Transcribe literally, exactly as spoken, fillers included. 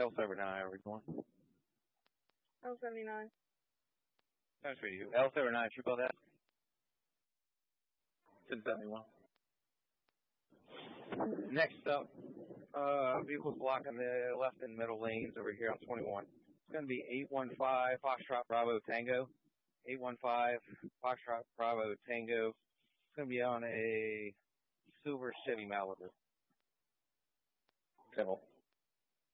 L seventy-nine, are we going? L seventy-nine. Thanks for you. L seventy-nine, triple that. ten seventy-one. Next up, uh, vehicles blocking the left and middle lanes over here on twenty-one. It's going to be eight one five Foxtrot Bravo Tango. eight one five Foxtrot Bravo Tango. It's going to be on a silver Chevy Malibu. Simple.